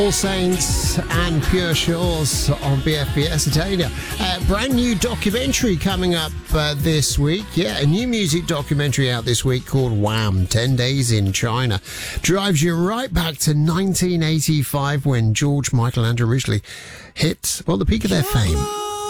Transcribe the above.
All Saints and Pure Shores on BFBS Italia. Brand new documentary coming up this week. Yeah, a new music documentary out this week called Wham! 10 Days in China. Drives you right back to 1985 when George Michael and originally hit, well, the peak of their fame.